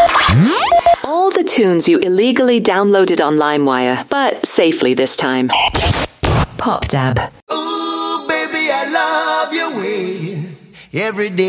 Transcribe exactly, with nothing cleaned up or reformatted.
All the tunes you illegally downloaded on LimeWire, but safely this time. Pop Dab. Ooh, baby, I love your way every day.